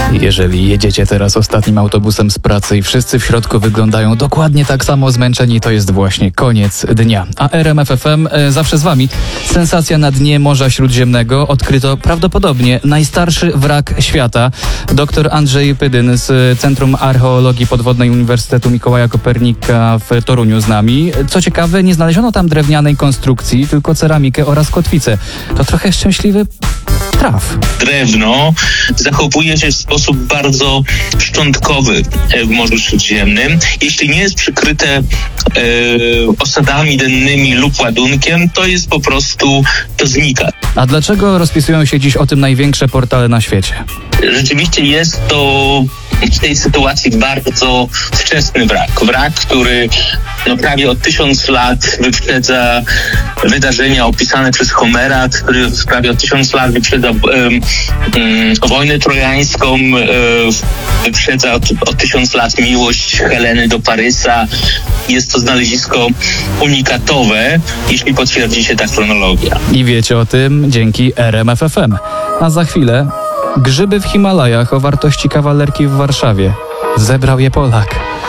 Jeżeli jedziecie teraz ostatnim autobusem z pracy i wszyscy w środku wyglądają dokładnie tak samo zmęczeni, to jest właśnie koniec dnia. A RMF FM zawsze z wami. Sensacja na dnie Morza Śródziemnego. Odkryto prawdopodobnie najstarszy wrak świata. Dr Andrzej Pydyn z Centrum Archeologii Podwodnej Uniwersytetu Mikołaja Kopernika w Toruniu z nami. Co ciekawe, nie znaleziono tam drewnianej konstrukcji, tylko ceramikę oraz kotwicę. To trochę szczęśliwy traf. Drewno zachowuje się w sposób bardzo szczątkowy w Morzu Śródziemnym. Jeśli nie jest przykryte osadami dennymi lub ładunkiem, to znika. A dlaczego rozpisują się dziś o tym największe portale na świecie? Rzeczywiście jest to w tej sytuacji bardzo wczesny wrak. Wrak, który prawie o 1000 lat wyprzedza wydarzenia opisane przez Homera, który prawie o 1000 lat wyprzedza wojnę trojańską, wyprzedza o 1000 lat miłość Heleny do Parysa. Jest to znalezisko unikatowe, jeśli potwierdzi się ta chronologia. I wiecie o tym dzięki RMF FM. A za chwilę grzyby w Himalajach o wartości kawalerki w Warszawie. Zebrał je Polak.